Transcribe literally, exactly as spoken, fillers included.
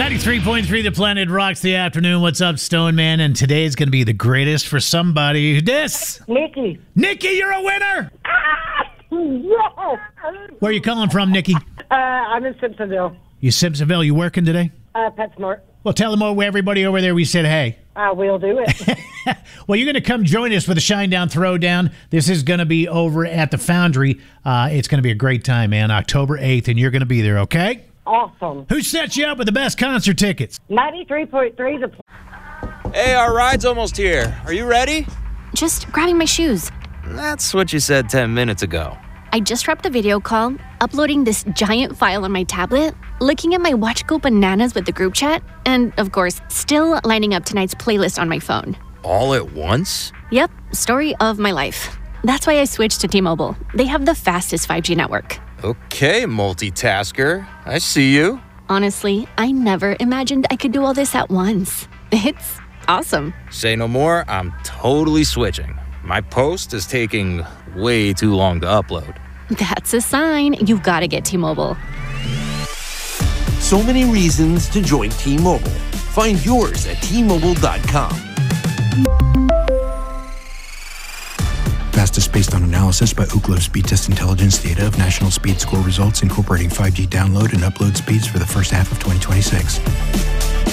ninety-three point three The Planet rocks the afternoon. What's up, Stone Man? And today's going to be the greatest for somebody. This. Nikki. Nikki, you're a winner. Ah, yes. Where are you calling from, Nikki? Uh, I'm in Simpsonville. You Simpsonville. You working today? Uh, PetSmart. Well, tell them all, everybody over there we said hey. I will do it. Well, you're going to come join us for the Shinedown Throwdown. This is going to be over at the Foundry. Uh, it's going to be a great time, man. October eighth, and you're going to be there, okay? Awesome. Who set you up with the best concert tickets? ninety-three point three The Hey, our ride's almost here. Are you ready? Just grabbing my shoes. That's what you said ten minutes ago. I just wrapped a video call, uploading this giant file on my tablet, looking at my watch go bananas with the group chat, and, of course, still lining up tonight's playlist on my phone. All at once? Yep, story of my life. That's why I switched to T-Mobile. They have the fastest five G network. Okay, multitasker. I see you. Honestly, I never imagined I could do all this at once. It's awesome. Say no more, I'm totally switching. My post is taking way too long to upload. That's a sign. You've got to get T-Mobile. So many reasons to join T-Mobile. Find yours at T Mobile dot com. Fastest based on analysis by Ookla Speed Test Intelligence data of national speed score results incorporating five G download and upload speeds for the first half of twenty twenty-six.